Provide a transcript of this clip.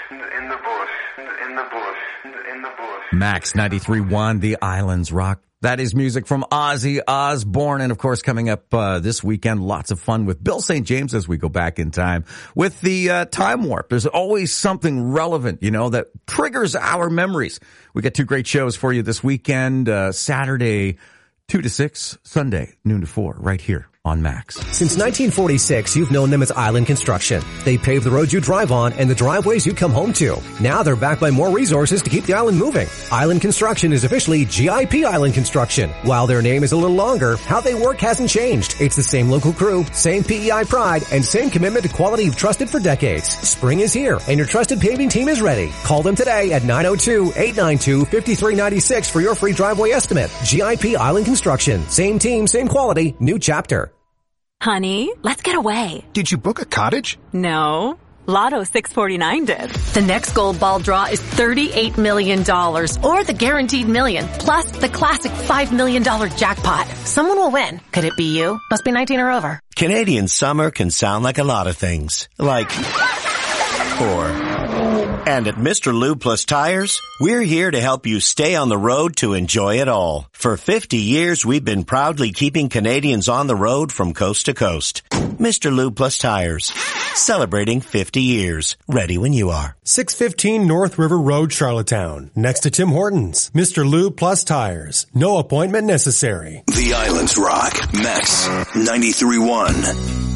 in the bush, in the bush, in the bush. Max 93.1, The Islands Rock. That is music from Ozzy Osbourne. And of course, coming up this weekend, lots of fun with Bill St. James as we go back in time with the Time Warp. There's always something relevant, that triggers our memories. We got two great shows for you this weekend, Saturday 2 to 6, Sunday noon to 4, right here on Max. Since 1946, you've known them as Island Construction. They pave the roads you drive on and the driveways you come home to. Now they're backed by more resources to keep the island moving. Island Construction is officially GIP Island Construction. While their name is a little longer, how they work hasn't changed. It's the same local crew, same PEI pride, and same commitment to quality you've trusted for decades. Spring is here, and your trusted paving team is ready. Call them today at 902-892-5396 for your free driveway estimate. GIP Island Construction. Same team, same quality, new chapter. Honey, let's get away. Did you book a cottage? No. Lotto 649 did. The next gold ball draw is $38 million, or the guaranteed million, plus the classic $5 million jackpot. Someone will win. Could it be you? Must be 19 or over. Canadian summer can sound like a lot of things. And at Mr. Lube Plus Tires, we're here to help you stay on the road to enjoy it all. For 50 years, we've been proudly keeping Canadians on the road from coast to coast. Mr. Lube Plus Tires, celebrating 50 years. Ready when you are. 615 North River Road, Charlottetown. Next to Tim Hortons. Mr. Lube Plus Tires. No appointment necessary. The Islands Rock. Max 93.1.